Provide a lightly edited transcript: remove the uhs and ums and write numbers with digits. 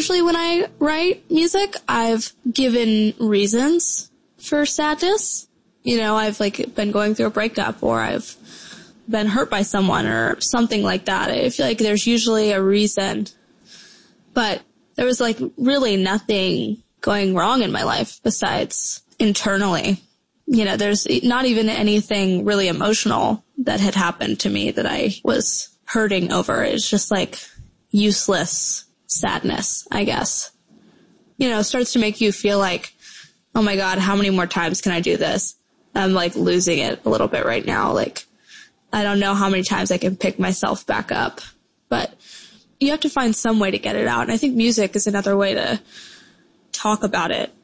usually when I write music, I've given reasons for sadness. You know, I've like been going through a breakup, or I've been hurt by someone or something like that. I feel like there's usually a reason. But there was like really nothing going wrong in my life besides internally. You know, there's not even anything really emotional that had happened to me that I was hurting over. It's just like useless sadness, I guess. You know, it starts to make you feel like, oh my God, how many more times can I do this? I'm like losing it a little bit right now. Like, I don't know how many times I can pick myself back up, but you have to find some way to get it out. And I think music is another way to talk about it.